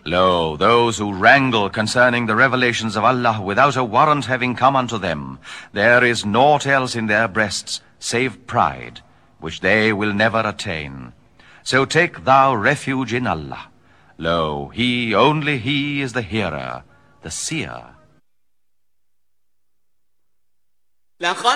Lo, those who wrangle concerning the revelations of Allah without a warrant having come unto them, there is naught else in their breasts save pride, which they will never attain. So take thou refuge in Allah. Lo, He, only He is the hearer, the seer.